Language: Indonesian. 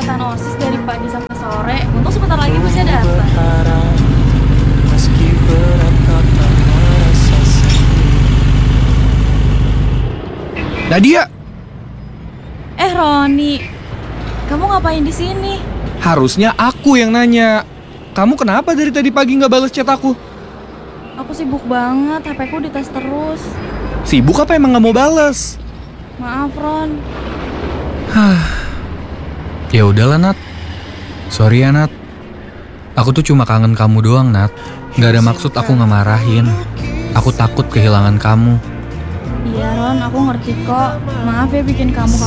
ikutan OSIS dari pagi sampai sore. Untung sebentar lagi bisa datang. Meski berat kata merasa Nadia, Roni, kamu ngapain di sini? harusnya aku yang nanya. Kamu kenapa dari tadi pagi nggak balas chat aku? Aku sibuk banget, HP-ku dites terus. Sibuk apa emang nggak mau balas? Maaf, Ron. Ya udahlah Nat. Sorry ya Nat. Aku tuh cuma kangen kamu doang Nat. Nggak ada maksud aku ngemarahin. Aku takut kehilangan kamu. Iya, Ron, aku ngerti kok. Maaf ya bikin kamu